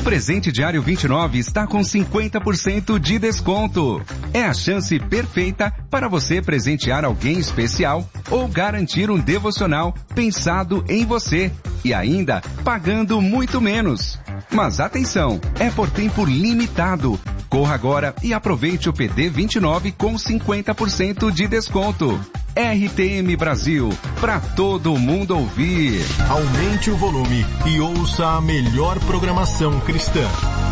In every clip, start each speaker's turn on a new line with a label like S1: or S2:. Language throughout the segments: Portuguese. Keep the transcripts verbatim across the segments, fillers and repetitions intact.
S1: Presente Diário vinte e nove está com cinquenta por cento de desconto. É a chance perfeita para você presentear alguém especial ou garantir um devocional pensado em você e ainda pagando muito menos. Mas atenção, é por tempo limitado. Corra agora e aproveite o P D vinte e nove com cinquenta por cento de desconto. R T M Brasil, para todo mundo ouvir.
S2: Aumente o volume e ouça a melhor programação cristã.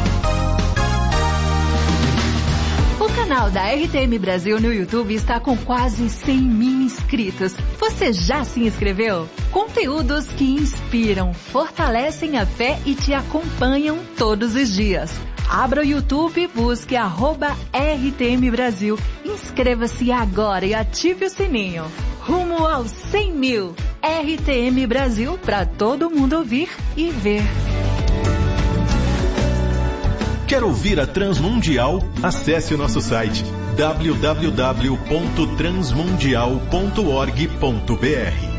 S3: O canal da R T M Brasil no YouTube está com quase cem mil inscritos. Você já se inscreveu? Conteúdos que inspiram, fortalecem a fé e te acompanham todos os dias. Abra o YouTube, busque arroba R T M Brasil, inscreva-se agora e ative o sininho. Rumo aos cem mil. R T M Brasil, para todo mundo ouvir e ver.
S2: Quer ouvir a Transmundial? Acesse o nosso site w w w ponto transmundial ponto org ponto b r.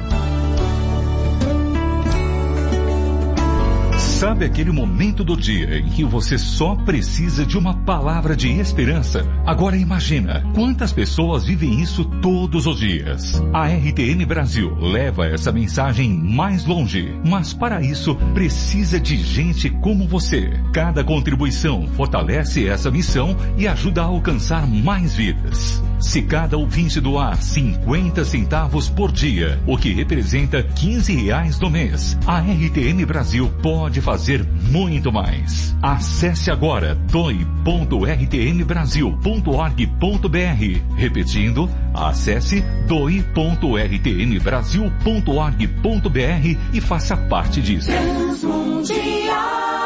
S4: Sabe aquele momento do dia em que você só precisa de uma palavra de esperança? Agora imagina quantas pessoas vivem isso todos os dias. A R T M Brasil leva essa mensagem mais longe, mas para isso precisa de gente como você. Cada contribuição fortalece essa missão e ajuda a alcançar mais vidas. Se cada ouvinte doar cinquenta centavos por dia, o que representa quinze reais no mês, a R T M Brasil pode fazer muito mais. Acesse agora doe ponto r t m brasil ponto org ponto b r. Repetindo, acesse doe ponto r t m brasil ponto org ponto b r e faça parte disso.
S5: Transmundial.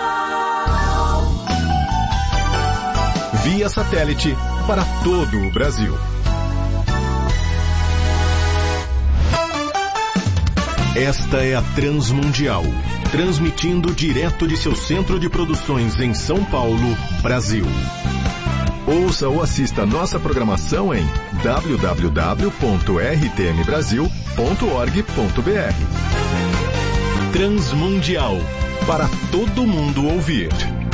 S2: Via satélite para todo o Brasil. Esta é a Transmundial, transmitindo direto de seu centro de produções em São Paulo, Brasil. Ouça ou assista nossa programação em w w w ponto r t m brasil ponto org ponto b r. Transmundial, para todo mundo ouvir.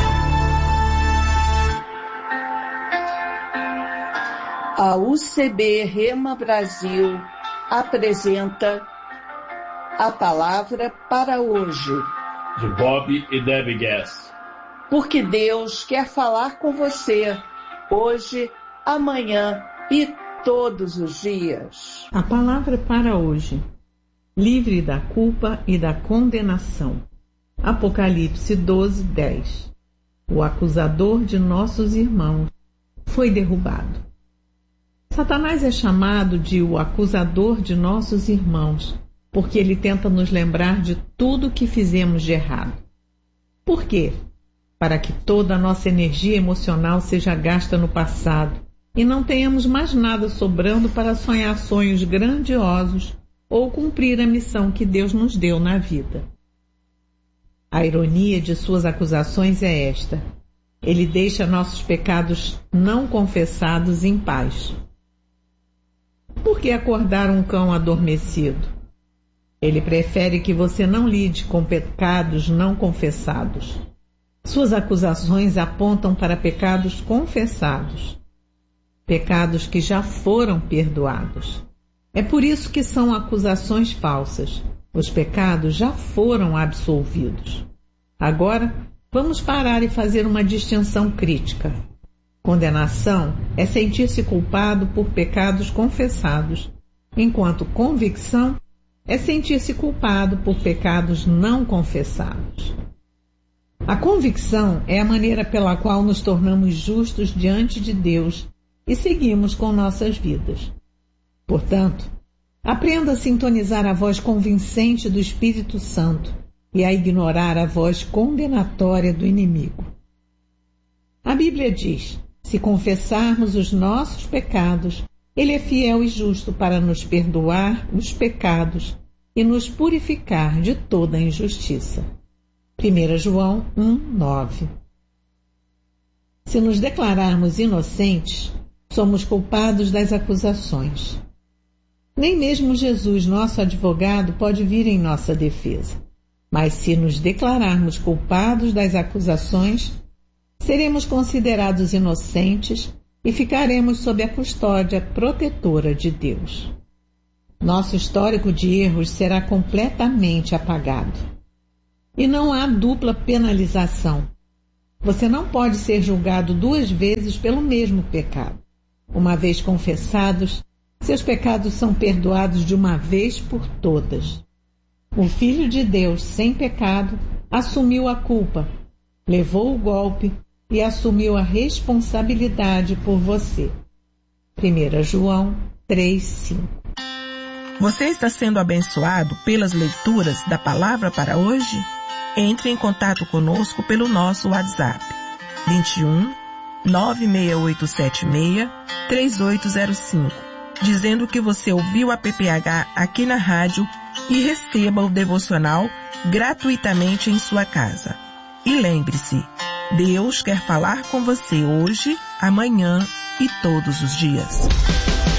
S6: A U C B Rema Brasil apresenta a palavra para hoje.
S7: De Bob e Debbie Gass.
S6: Porque Deus quer falar com você hoje, amanhã e todos os dias.
S8: A palavra para hoje. Livre da culpa e da condenação. Apocalipse doze, dez. O acusador de nossos irmãos foi derrubado. Satanás é chamado de o acusador de nossos irmãos, porque ele tenta nos lembrar de tudo que fizemos de errado. Por quê? Para que toda a nossa energia emocional seja gasta no passado e não tenhamos mais nada sobrando para sonhar sonhos grandiosos ou cumprir a missão que Deus nos deu na vida. A ironia de suas acusações é esta: ele deixa nossos pecados não confessados em paz. Por que acordar um cão adormecido? Ele prefere que você não lide com pecados não confessados. Suas acusações apontam para pecados confessados, pecados que já foram perdoados. É por isso que são acusações falsas. Os pecados já foram absolvidos. Agora, vamos parar e fazer uma distinção crítica. Condenação é sentir-se culpado por pecados confessados, enquanto convicção é sentir-se culpado por pecados não confessados. A convicção é a maneira pela qual nos tornamos justos diante de Deus e seguimos com nossas vidas. Portanto, aprenda a sintonizar a voz convincente do Espírito Santo e a ignorar a voz condenatória do inimigo. A Bíblia diz: se confessarmos os nossos pecados, Ele é fiel e justo para nos perdoar os pecados e nos purificar de toda a injustiça. primeira João um, nove. Se nos declararmos inocentes, somos culpados das acusações. Nem mesmo Jesus, nosso advogado, pode vir em nossa defesa. Mas se nos declararmos culpados das acusações, seremos considerados inocentes e ficaremos sob a custódia protetora de Deus. Nosso histórico de erros será completamente apagado. E não há dupla penalização. Você não pode ser julgado duas vezes pelo mesmo pecado. Uma vez confessados, seus pecados são perdoados de uma vez por todas. O Filho de Deus, sem pecado, assumiu a culpa, levou o golpe e assumiu a responsabilidade por você. primeira João três, cinco.
S9: Você está sendo abençoado pelas leituras da palavra para hoje? Entre em contato conosco pelo nosso WhatsApp vinte e um, nove seis oito sete seis, três oito zero cinco, dizendo que você ouviu a P P H aqui na rádio e receba o devocional gratuitamente em sua casa. E lembre-se, Deus quer falar com você hoje, amanhã e todos os dias.